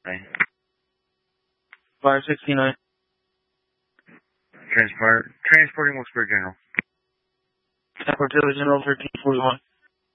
Right. 569. Transporting Wilkes-Barre General. Transport to the General 1341.